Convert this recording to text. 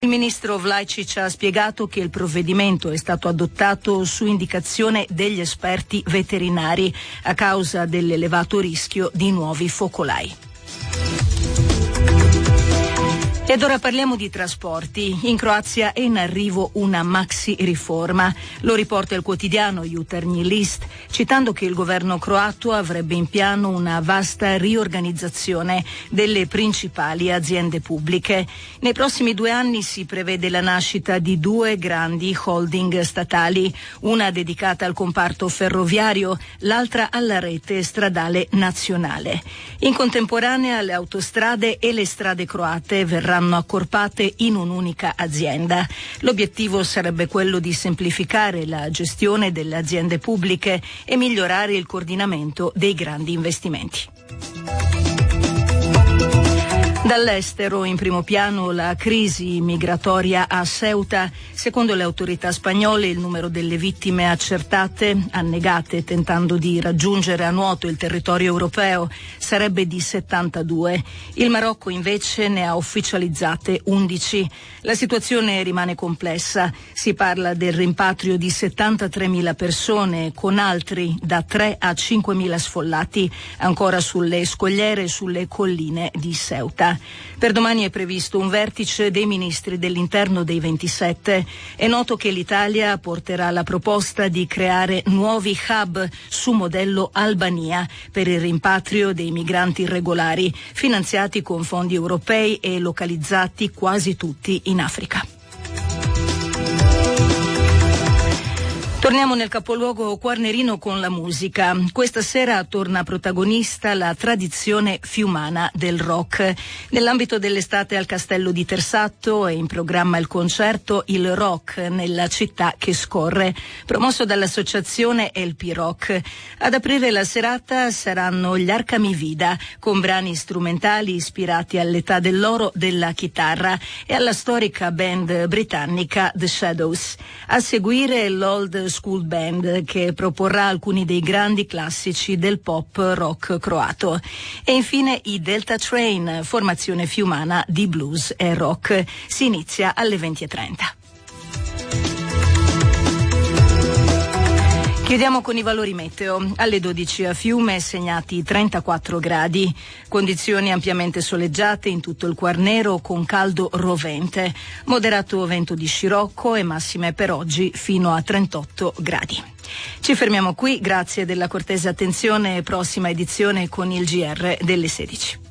Il ministro Vlaičić ha spiegato che il provvedimento è stato adottato su indicazione degli esperti veterinari a causa dell'elevato rischio di nuovi focolai. Ed ora parliamo di trasporti. In Croazia è in arrivo una maxi riforma. Lo riporta il quotidiano Jutarnji List, citando che il governo croato avrebbe in piano una vasta riorganizzazione delle principali aziende pubbliche. Nei prossimi 2 anni si prevede la nascita di 2 grandi holding statali, una dedicata al comparto ferroviario, l'altra alla rete stradale nazionale. In contemporanea le autostrade e le strade croate verranno accorpate in un'unica azienda. L'obiettivo sarebbe quello di semplificare la gestione delle aziende pubbliche e migliorare il coordinamento dei grandi investimenti. Dall'estero, in primo piano, la crisi migratoria a Ceuta. Secondo le autorità spagnole, il numero delle vittime accertate, annegate tentando di raggiungere a nuoto il territorio europeo, sarebbe di 72. Il Marocco invece ne ha ufficializzate 11. La situazione rimane complessa. Si parla del rimpatrio di 73.000 persone, con altri da 3 a 5.000 sfollati ancora sulle scogliere e sulle colline di Ceuta. Per domani è previsto un vertice dei ministri dell'interno dei 27. È noto che l'Italia porterà la proposta di creare nuovi hub su modello Albania per il rimpatrio dei migranti irregolari, finanziati con fondi europei e localizzati quasi tutti in Africa. Torniamo nel capoluogo quarnerino con la musica. Questa sera torna protagonista la tradizione fiumana del rock. Nell'ambito dell'estate al Castello di Tersatto è in programma il concerto Il Rock nella città che scorre, promosso dall'associazione LP Rock. Ad aprire la serata saranno gli Arcami Vida, con brani strumentali ispirati all'età dell'oro della chitarra e alla storica band britannica The Shadows. A seguire l'Old School Band, che proporrà alcuni dei grandi classici del pop rock croato. E infine i Delta Train, formazione fiumana di blues e rock. Si inizia alle 20:30. Chiudiamo con i valori meteo. Alle 12 a Fiume segnati 34 gradi, condizioni ampiamente soleggiate in tutto il Quarnero con caldo rovente, moderato vento di scirocco e massime per oggi fino a 38 gradi. Ci fermiamo qui, grazie della cortese attenzione, prossima edizione con il GR delle 16.